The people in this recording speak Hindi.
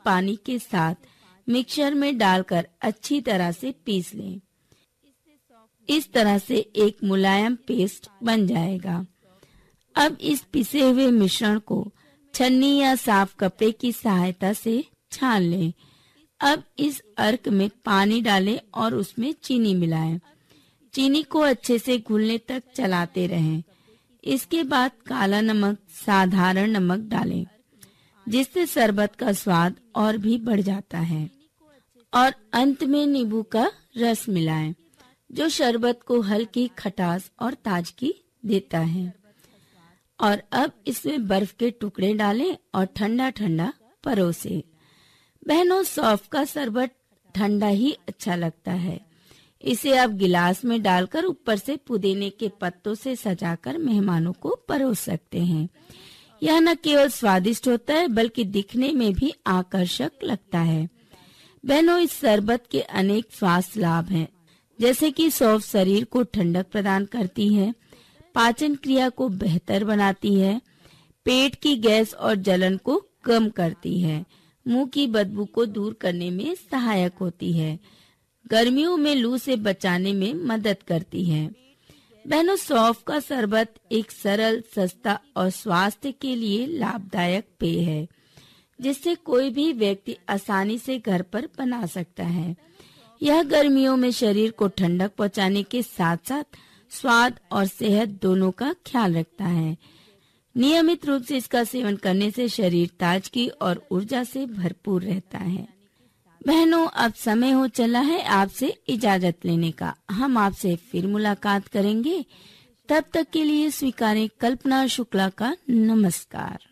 पानी के साथ मिक्सर में डालकर अच्छी तरह से पीस लें। इस तरह से एक मुलायम पेस्ट बन जाएगा। अब इस पिसे हुए मिश्रण को छन्नी या साफ कपड़े की सहायता से छान लें। अब इस अर्क में पानी डालें और उसमें चीनी मिलाएं। चीनी को अच्छे से घुलने तक चलाते रहें। इसके बाद काला नमक, साधारण नमक डालें, जिससे शरबत का स्वाद और भी बढ़ जाता है। और अंत में नींबू का रस मिलाएं, जो शरबत को हल्की खटास और ताजगी देता है। और अब इसमें बर्फ के टुकड़े डालें और ठंडा ठंडा परोसें। बहनों, सौंफ का शरबत ठंडा ही अच्छा लगता है। इसे आप गिलास में डालकर ऊपर से पुदीने के पत्तों से सजाकर मेहमानों को परोस सकते हैं। यह न केवल स्वादिष्ट होता है बल्कि दिखने में भी आकर्षक लगता है। बहनों, इस शरबत के अनेक स्वास्थ्य लाभ हैं, जैसे कि सौंफ शरीर को ठंडक प्रदान करती है, पाचन क्रिया को बेहतर बनाती है, पेट की गैस और जलन को कम करती है, मुंह की बदबू को दूर करने में सहायक होती है, गर्मियों में लू से बचाने में मदद करती है। बहनों, सौंफ का शरबत एक सरल, सस्ता और स्वास्थ्य के लिए लाभदायक पेय है, जिससे कोई भी व्यक्ति आसानी से घर पर बना सकता है। यह गर्मियों में शरीर को ठंडक पहुंचाने के साथ साथ स्वाद और सेहत दोनों का ख्याल रखता है। नियमित रूप से इसका सेवन करने से शरीर ताजगी और ऊर्जा से भरपूर रहता है। बहनों, अब समय हो चला है आपसे इजाजत लेने का। हम आपसे फिर मुलाकात करेंगे। तब तक के लिए स्वीकारें कल्पना शुक्ला का नमस्कार।